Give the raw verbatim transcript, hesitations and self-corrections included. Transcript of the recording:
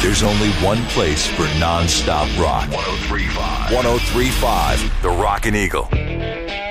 There's only one place for non-stop rock. one oh three point five. one oh three point five, The Rockin' Eagle.